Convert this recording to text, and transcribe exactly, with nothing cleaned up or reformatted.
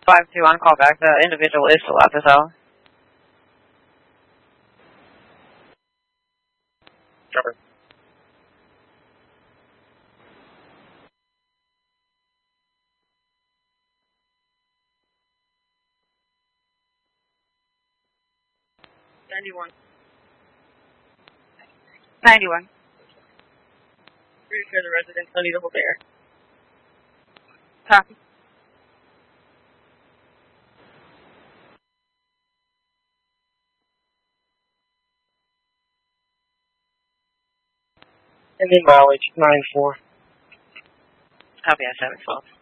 five two on call back. The individual is still at the cell. Sure. ninety-one. ninety-one. Pretty sure the residents don't need to hold air. Copy. And then mileage, nine four. Copy, I seven twelve.